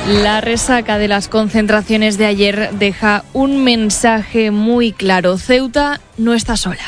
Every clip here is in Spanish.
La resaca de las concentraciones de ayer deja un mensaje muy claro. Ceuta no está sola.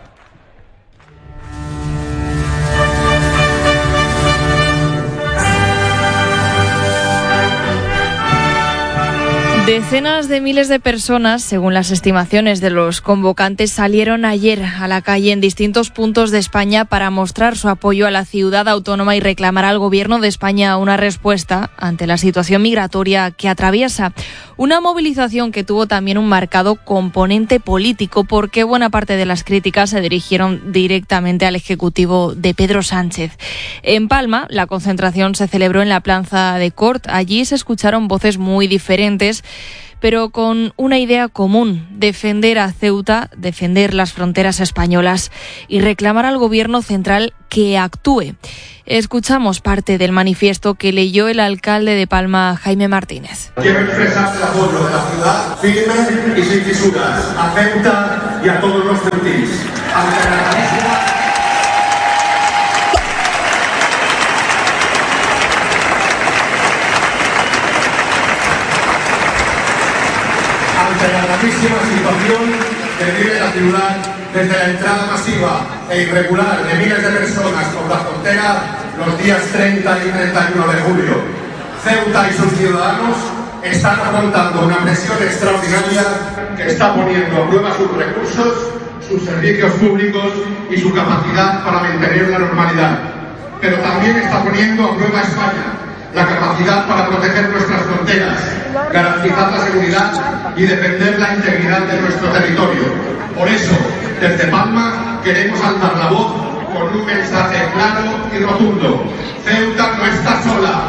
Decenas de miles de personas, según las estimaciones de los convocantes, salieron ayer a la calle en distintos puntos de España para mostrar su apoyo a la ciudad autónoma y reclamar al Gobierno de España una respuesta ante la situación migratoria que atraviesa. Una movilización que tuvo también un marcado componente político, porque buena parte de las críticas se dirigieron directamente al Ejecutivo de Pedro Sánchez. En Palma, la concentración se celebró en la Plaza de Cort. Allí se escucharon voces muy diferentes, pero con una idea común: defender a Ceuta, defender las fronteras españolas y reclamar al Gobierno central que actúe. Escuchamos parte del manifiesto que leyó el alcalde de Palma, Jaime Martínez. Quiero expresar el apoyo de la ciudad firme y sin fisuras a Ceuta y a todos los ceutís. Ante la gravísima situación que vive la ciudad desde la entrada masiva e irregular de miles de personas por la frontera los días 30 y 31 de julio, Ceuta y sus ciudadanos están afrontando una presión extraordinaria que está poniendo a prueba sus recursos, sus servicios públicos y su capacidad para mantener la normalidad. Pero también está poniendo a prueba a España, la capacidad para proteger nuestras fronteras, garantizar la seguridad y defender la integridad de nuestro territorio. Por eso, desde Palma queremos alzar la voz con un mensaje claro y rotundo: Ceuta no está sola.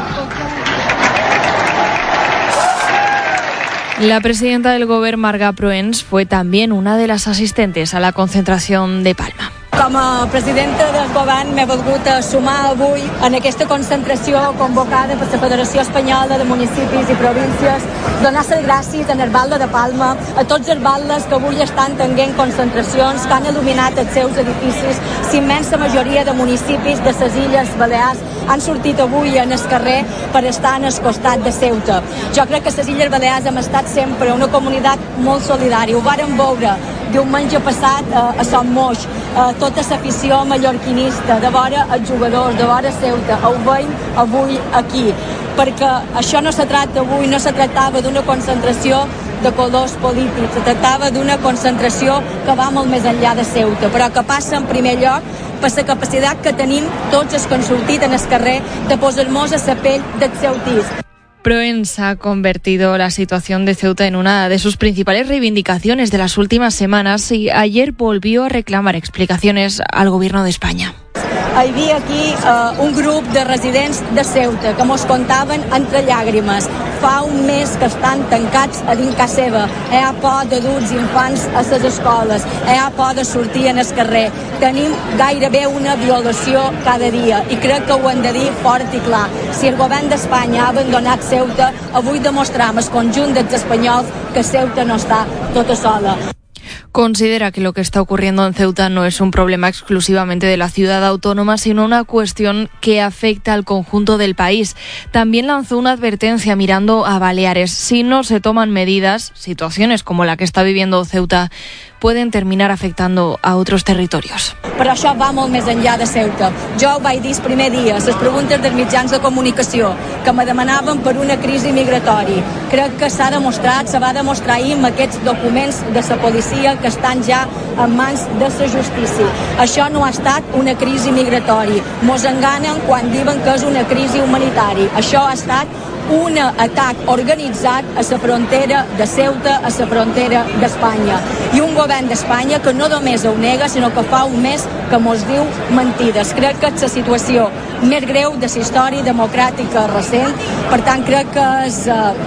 La presidenta del Govern, Marga Proens, fue también una de las asistentes a la concentración de Palma. Com a presidenta del Govern m'he volgut sumar avui en aquesta concentració convocada per la Federació Espanyola de Municipis i Províncies, donar les gràcies a Nervalda de Palma, a tots els baldes que avui estan tenint concentracions, que han il·luminat els seus edificis. La immensa majoria de municipis de les Illes Balears han sortit avui en el carrer per estar en el costat de Ceuta. Jo crec que les Illes Balears hem estat sempre una comunitat molt solidària. Ho vàrem veure diumenge passat a Son Moix, tota l'afició mallorquinista, de vora els jugadors, de vora Ceuta, ho veiem avui aquí, perquè això no se tracta avui, no se tractava d'una concentració de colors polítics, se tractava d'una concentració que va molt més enllà de Ceuta, però que passa en primer lloc per la capacitat que tenim tots els que han sortit en el carrer de posar-nos a la pell dels ceutís. Proens ha convertido la situación de Ceuta en una de sus principales reivindicaciones de las últimas semanas y ayer volvió a reclamar explicacions al Gobierno de España. Hi havia aquí un grup de residents de Ceuta que mos contaven entre llàgrimes. Fa un mes que estan tancats a dins casa seva. Hi ha por d'adults i infants a les escoles. Hi ha por de sortir en el carrer. Tenim gairebé una violació cada dia i crec que ho hem de dir fort i clar. Si el govern d'Espanya ha abandonat Ceuta, avui demostram al conjunt dels espanyols que Ceuta no està tota sola. Considera que lo que está ocurriendo en Ceuta no es un problema exclusivamente de la ciudad autónoma, sino una cuestión que afecta al conjunto del país. También lanzó una advertencia mirando a Baleares. Si no se toman medidas, situaciones como la que está viviendo Ceuta pueden terminar afectando a otros territorios. Però això va molt més enllà de Ceuta. Jo ho vaig dir el primer dia, les preguntes dels mitjans de comunicació, que me demanaven per una crisi migratòria. Crec que s'ha demostrat, se va demostrar ahir amb aquests documents de la policia que estan ja en mans de la justícia. Això no ha estat una crisi migratòria. Mos enganen quan diuen que és una crisi humanitària. Això ha estat un atac organitzat a la frontera de Ceuta, a la frontera d'Espanya. I un govern d'Espanya que no només ho nega, sinó que fa un mes que mos diu mentides. Crec que és la situació més greu de la història democràtica recent. Per tant, crec que és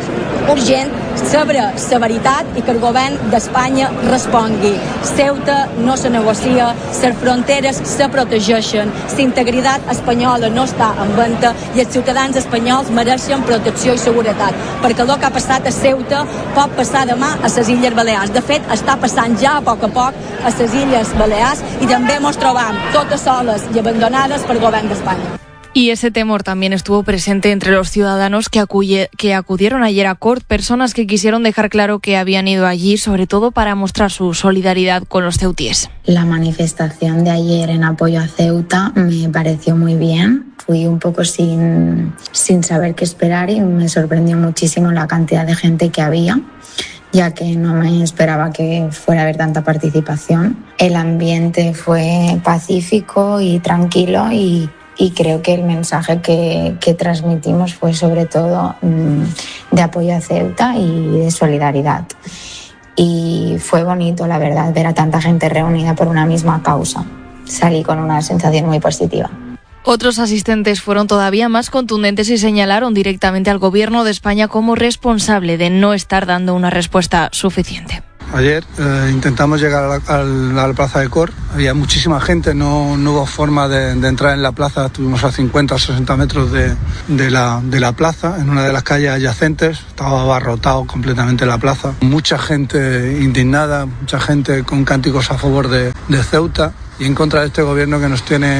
urgent saber la veritat i que el govern d'Espanya respongui. Ceuta no se negocia, les fronteres se protegeixen, la integritat espanyola no està en venda i els ciutadans espanyols mereixen protecció i seguretat, perquè el que ha passat a Ceuta pot passar demà a les Illes Balears. De fet, està passant ja a poc a les Illes Balears i també ens trobam totes soles i abandonades pel govern d'Espanya. Y ese temor también estuvo presente entre los ciudadanos que acudieron ayer a Cort, personas que quisieron dejar claro que habían ido allí, sobre todo para mostrar su solidaridad con los ceutíes. La manifestación de ayer en apoyo a Ceuta me pareció muy bien. Fui un poco sin saber qué esperar y me sorprendió muchísimo la cantidad de gente que había, ya que no me esperaba que fuera a haber tanta participación. El ambiente fue pacífico y tranquilo y creo que el mensaje que transmitimos fue sobre todo de apoyo a Ceuta y de solidaridad. Y fue bonito, la verdad, ver a tanta gente reunida por una misma causa. Salí con una sensación muy positiva. Otros asistentes fueron todavía más contundentes y señalaron directamente al Gobierno de España como responsable de no estar dando una respuesta suficiente. Ayer intentamos llegar a la plaza de Cort, había muchísima gente, no hubo forma de entrar en la plaza, estuvimos a 50 o 60 metros de la plaza, en una de las calles adyacentes, estaba abarrotado completamente la plaza. Mucha gente indignada, mucha gente con cánticos a favor de Ceuta y en contra de este gobierno que nos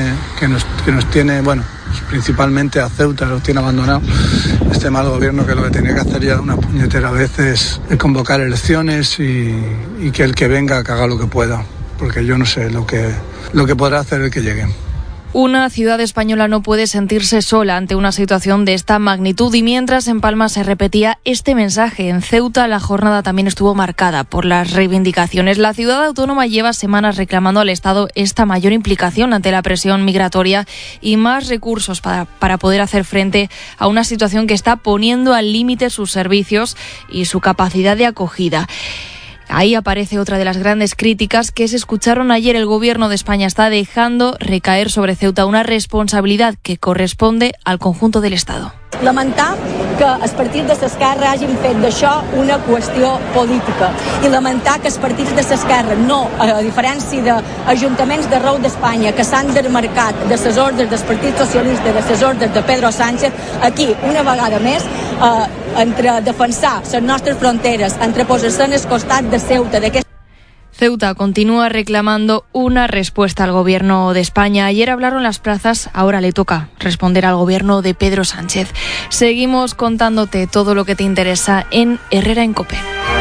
tiene, bueno, principalmente a Ceuta, los tiene abandonado. Este mal gobierno que lo que tenía que hacer ya una puñetera vez es convocar elecciones y que el que venga que haga lo que pueda, porque yo no sé lo que podrá hacer el que llegue. Una ciudad española no puede sentirse sola ante una situación de esta magnitud y mientras en Palma se repetía este mensaje, en Ceuta la jornada también estuvo marcada por las reivindicaciones. La ciudad autónoma lleva semanas reclamando al Estado esta mayor implicación ante la presión migratoria y más recursos para poder hacer frente a una situación que está poniendo al límite sus servicios y su capacidad de acogida. Ahí aparece otra de las grandes críticas que se escucharon ayer. El Gobierno de España está dejando recaer sobre Ceuta una responsabilidad que corresponde al conjunto del Estado. Lamentar que els partits de l'esquerra hagin fet d'això una qüestió política i lamentar que els partits de l'esquerra no, a diferència d'ajuntaments d'arreu d'Espanya que s'han desmarcat de les ordres del Partit Socialista, de les ordres de Pedro Sánchez, aquí, una vegada més, entre defensar les nostres fronteres, entre posar-se en el costat de Ceuta, d'aquesta. Ceuta continúa reclamando una respuesta al Gobierno de España. Ayer hablaron las plazas, ahora le toca responder al Gobierno de Pedro Sánchez. Seguimos contándote todo lo que te interesa en Herrera en COPE.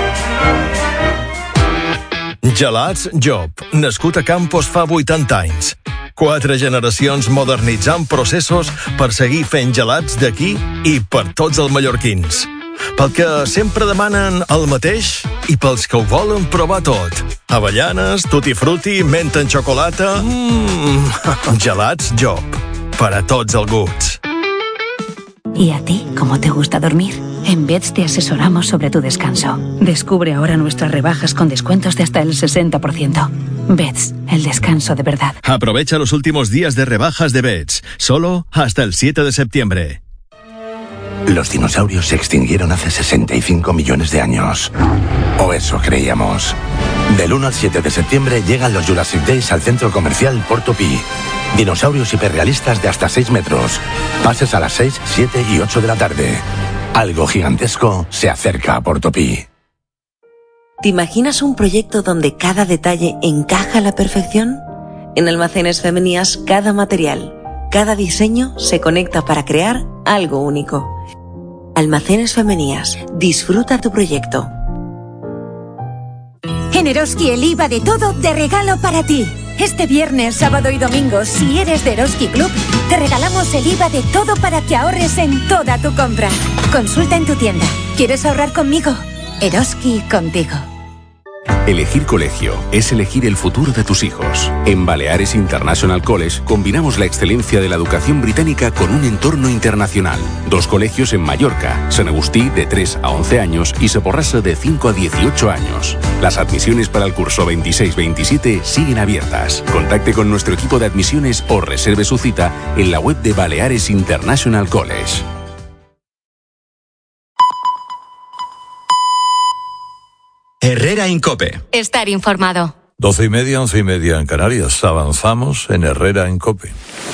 Gelats Job, nascut a Campos fa 80 anys. 4 generacions modernitzant processos per seguir fent gelats d'aquí i per tots els mallorquins. Pel que sempre demanen el mateix i pels que ho volen provar tot. Avellanes, tutti frutti, menta en xocolata... Gelats Job, per a tots els gusts. ¿Y a ti cómo te gusta dormir? En Beds te asesoramos sobre tu descanso. Descubre ahora nuestras rebajas con descuentos de hasta el 60%. Beds, el descanso de verdad. Aprovecha los últimos días de rebajas de Beds, solo hasta el 7 de septiembre. Los dinosaurios se extinguieron hace 65 millones de años. O eso creíamos. Del 1 al 7 de septiembre llegan los Jurassic Days al centro comercial Portopí. Dinosaurios hiperrealistas de hasta 6 metros. Pases a las 6, 7 y 8 de la tarde. Algo gigantesco se acerca a Portopí. ¿Te imaginas un proyecto donde cada detalle encaja a la perfección? En Almacenes Femenías, cada material, cada diseño se conecta para crear algo único. Almacenes Femenías. Disfruta tu proyecto. En Eroski el IVA de todo de regalo para ti. Este viernes, sábado y domingo, si eres de Eroski Club, te regalamos el IVA de todo para que ahorres en toda tu compra. Consulta en tu tienda. ¿Quieres ahorrar conmigo? Eroski contigo. Elegir colegio es elegir el futuro de tus hijos. En Baleares International College combinamos la excelencia de la educación británica con un entorno internacional. 2 colegios en Mallorca, Sant Agustí de 3 a 11 años y Seporrasa de 5 a 18 años. Las admisiones para el curso 26-27 siguen abiertas. Contacte con nuestro equipo de admisiones o reserve su cita en la web de Baleares International College. Herrera en COPE. Estar informado. 12:30, 11:30 en Canarias. Avanzamos en Herrera en COPE.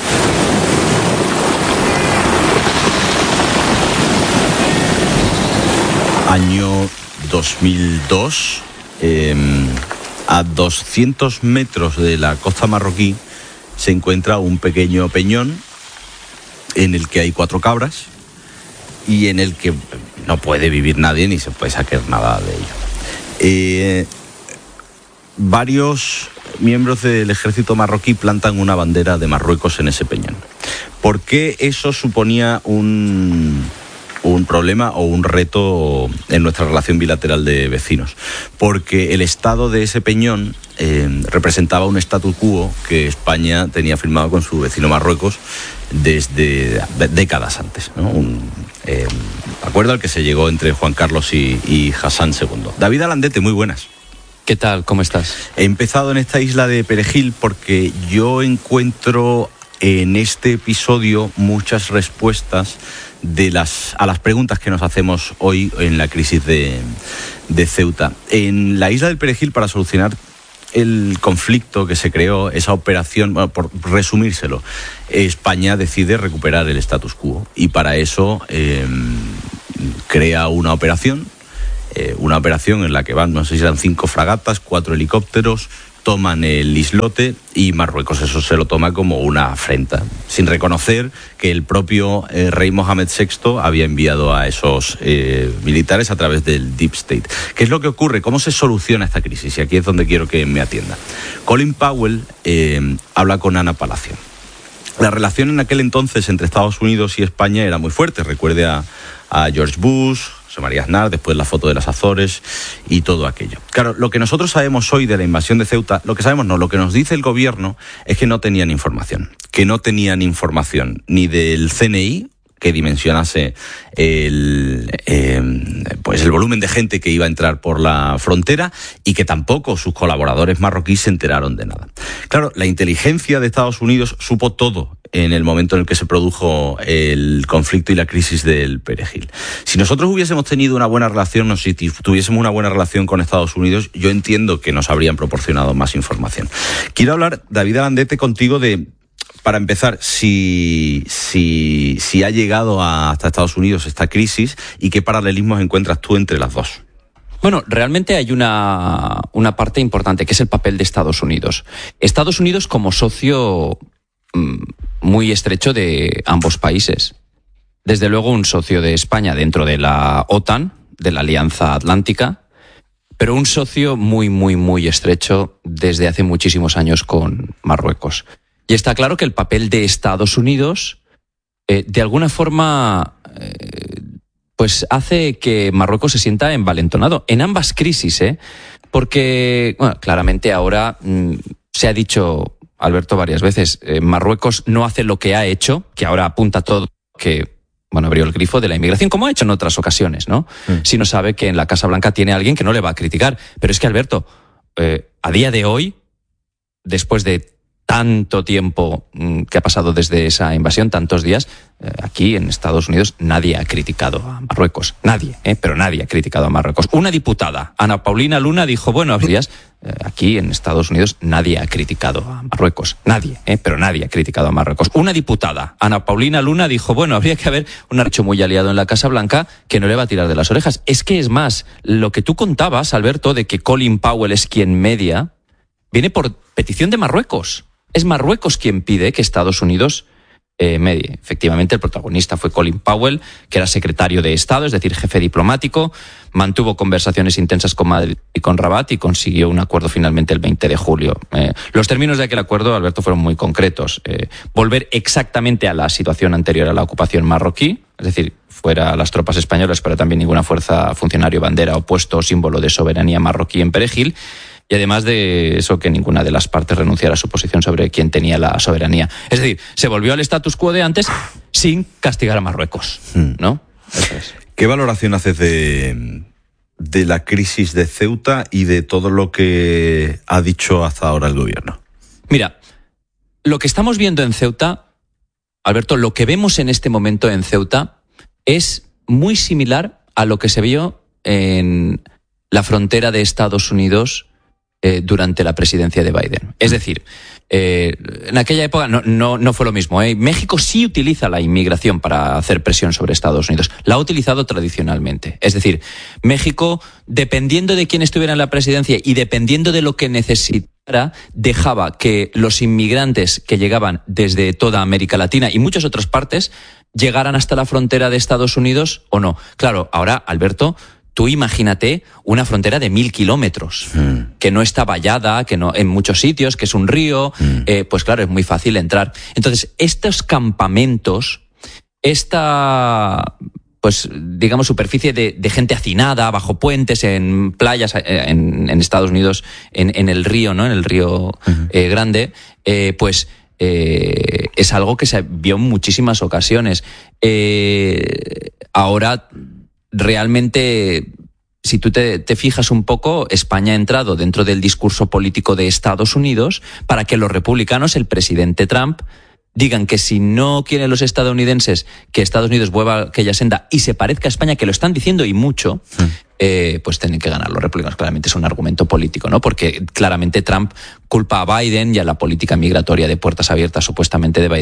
Año 2002, a 200 metros de la costa marroquí se encuentra un pequeño peñón en el que hay 4 cabras y en el que no puede vivir nadie ni se puede sacar nada de ello. Varios miembros del ejército marroquí plantan una bandera de Marruecos en ese peñón. ¿Por qué eso suponía un problema o un reto en nuestra relación bilateral de vecinos? Porque el estado de ese peñón representaba un statu quo que España tenía firmado con su vecino Marruecos desde décadas antes, ¿no? Un acuerdo al que se llegó entre Juan Carlos y Hassan II. David Alandete, muy buenas. ¿Qué tal? ¿Cómo estás? He empezado en esta isla de Perejil porque yo encuentro en este episodio muchas respuestas a las preguntas que nos hacemos hoy en la crisis de Ceuta. En la isla del Perejil, para solucionar el conflicto que se creó, esa operación, bueno, por resumírselo, España decide recuperar el status quo y para eso crea una operación en la que van, no sé si eran 5 fragatas, 4 helicópteros, toman el islote y Marruecos eso se lo toma como una afrenta, sin reconocer que el propio rey Mohamed VI había enviado a esos militares a través del Deep State. ¿Qué es lo que ocurre? ¿Cómo se soluciona esta crisis? Y aquí es donde quiero que me atienda. Colin Powell habla con Ana Palacio. La relación en aquel entonces entre Estados Unidos y España era muy fuerte. Recuerde a George Bush, José María Aznar, después la foto de las Azores y todo aquello. Claro, lo que nosotros sabemos hoy de la invasión de Ceuta, lo que nos dice el gobierno es que no tenían información. Que no tenían información ni del CNI, que dimensionase el volumen de gente que iba a entrar por la frontera y que tampoco sus colaboradores marroquíes se enteraron de nada. Claro, la inteligencia de Estados Unidos supo todo en el momento en el que se produjo el conflicto y la crisis del Perejil. Si nosotros hubiésemos tenido una buena relación, si tuviésemos una buena relación con Estados Unidos, yo entiendo que nos habrían proporcionado más información. Quiero hablar, David Alandete, contigo para empezar, si ha llegado hasta Estados Unidos esta crisis y qué paralelismos encuentras tú entre las dos. Bueno, realmente hay una parte importante, que es el papel de Estados Unidos. Estados Unidos como socio muy estrecho de ambos países. Desde luego un socio de España dentro de la OTAN, de la Alianza Atlántica, pero un socio muy, muy, muy estrecho desde hace muchísimos años con Marruecos. Y está claro que el papel de Estados Unidos, de alguna forma, pues hace que Marruecos se sienta envalentonado en ambas crisis, porque, bueno, claramente ahora se ha dicho, Alberto, varias veces, Marruecos no hace lo que ha hecho, que ahora apunta todo, que, bueno, abrió el grifo de la inmigración, como ha hecho en otras ocasiones, ¿no? Sino sabe que en la Casa Blanca tiene alguien que no le va a criticar. Pero es que, Alberto, a día de hoy, después de tanto tiempo que ha pasado desde esa invasión, tantos días, aquí en Estados Unidos nadie ha criticado a Marruecos. Nadie, pero nadie ha criticado a Marruecos. Una diputada, Ana Paulina Luna, dijo, buenos días, aquí en Estados Unidos nadie ha criticado a Marruecos. Nadie, pero nadie ha criticado a Marruecos. Una diputada, Ana Paulina Luna, dijo, bueno, habría que haber un arrecho muy aliado en la Casa Blanca que no le va a tirar de las orejas. Es que es más, lo que tú contabas, Alberto, de que Colin Powell es quien media, viene por petición de Marruecos. Es Marruecos quien pide que Estados Unidos medie. Efectivamente, el protagonista fue Colin Powell, que era secretario de Estado, es decir, jefe diplomático. Mantuvo conversaciones intensas con Madrid y con Rabat y consiguió un acuerdo finalmente el 20 de julio. Los términos de aquel acuerdo, Alberto, fueron muy concretos. Volver exactamente a la situación anterior a la ocupación marroquí, es decir, fuera las tropas españolas, pero también ninguna fuerza, funcionario, bandera o puesto o símbolo de soberanía marroquí en Perejil. Y además de eso, que ninguna de las partes renunciara a su posición sobre quién tenía la soberanía. Es decir, se volvió al status quo de antes sin castigar a Marruecos, ¿no? Eso es. ¿Qué valoración haces de la crisis de Ceuta y de todo lo que ha dicho hasta ahora el gobierno? Mira, lo que estamos viendo en Ceuta, Alberto, lo que vemos en este momento en Ceuta es muy similar a lo que se vio en la frontera de Estados Unidos durante la presidencia de Biden. Es decir, en aquella época no fue lo mismo. México sí utiliza la inmigración para hacer presión sobre Estados Unidos. La ha utilizado tradicionalmente. Es decir, México, dependiendo de quién estuviera en la presidencia y dependiendo de lo que necesita dejaba que los inmigrantes que llegaban desde toda América Latina y muchas otras partes llegaran hasta la frontera de Estados Unidos o no. Claro, ahora, Alberto, tú imagínate una frontera de 1.000 kilómetros, que no está vallada, que no en muchos sitios, que es un río, pues claro, es muy fácil entrar. Entonces, estos campamentos, pues digamos superficie de gente hacinada, bajo puentes, en playas, en Estados Unidos, en el río, ¿no? En el río Grande, pues es algo que se vio en muchísimas ocasiones. Ahora, realmente, si tú te fijas un poco, España ha entrado dentro del discurso político de Estados Unidos para que los republicanos, el presidente Trump, digan que si no quieren los estadounidenses que Estados Unidos vuelva a aquella senda y se parezca a España, que lo están diciendo y mucho, pues tienen que ganar los republicanos. Claramente es un argumento político, ¿no? Porque claramente Trump culpa a Biden y a la política migratoria de puertas abiertas supuestamente de Biden